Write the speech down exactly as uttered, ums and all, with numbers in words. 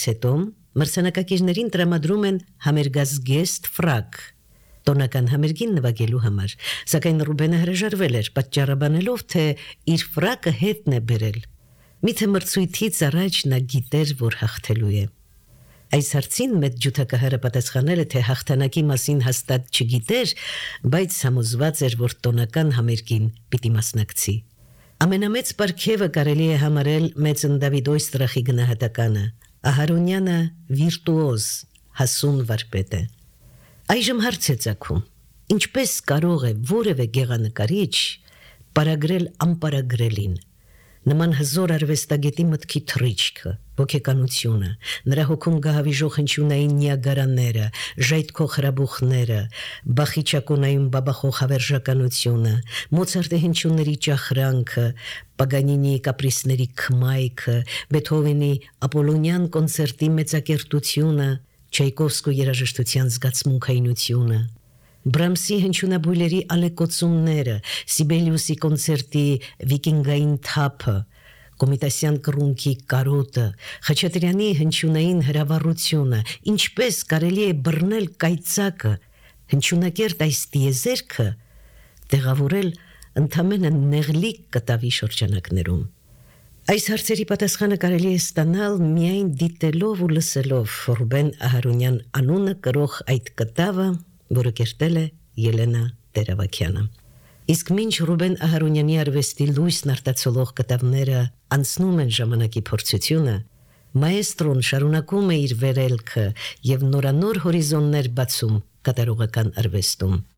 հետո մրցանակակիրներին տրամադրում են համերգազգեստ ֆրակ տոնական համերգին նվագելու համար, սակայն Ռուբենը հրաժարվել էր, պատճառաբանելով, թե իր ֆրակը հետն է բերել։ Միթե մրցույթից առաջ նա գիտեր, որ հաղթելու է։ Այս հարցին մեծ ջութակահարը պատասխանել է, թե հաղթանակի մասին հաստատ չգիտեր, բայց համոզված էր, որ տոնական համերգին պիտի մասնակցի։ Ամենամեծ պարգևը կարելի է համարել Մեծն Դավիթ Օյստրախի գնահատականը։ Ահարոնյանը վիրտուոզ, հասուն վարպետ է։ Այժմ հարց է ծագում. ինչպես կարող է որևէ գեղանկարիչ պարագրել անպարագրելին։ Նման հզոր արվեստագետի մտքի թռիչքը, ոգեկանությունը, նրա հոգում գահավիժող հնչյունային նիագարաները, ժայթքող հրաբուխները, Բախի ճակոնայում բաբախող հավերժականությունը, Մոցարտի հնչյունների ճախրանքը, Պագանինիի կապրիսների քմայքը, Բեթհովենի Ապոլոնյան կոնցերտի մեծակերտությունը, Չայկովսկու երաժշտության զգացմունքայնությունը, Բրամսի հնչյունաբույլերի ալեկոծումները, Սիբելիուսի կոնցերտի վիկինգային թափը, Կոմիտասյան կռունկի կարոտը, Խաչատրյանի հնչյունային հրավառությունը, ինչպես կարելի է բռնել կայծակը, հնչյունակերտ այս տիեզերքը տեղավորել ընդամենը նեղլիկ կտավի շրջանակներում։ Այս հարցերի պատասխանը կարելի է ստանալ միայն դիտելով ու լսելով Ռուբեն Ահարոնյան անունը կրող այդ կտավը, որը կերտել է Ելենա Տեր-Ավագյանը։ Իսկ մինչ Ռուբեն Ահարոնյանի արվեստի լույսն արտացոլող կտավները անցնում են ժամանակի փորձությունը, մաեստրոն շարունակում է իր վերելքը եւ նորանոր հորիզոններ բացում կատարողական արվեստում։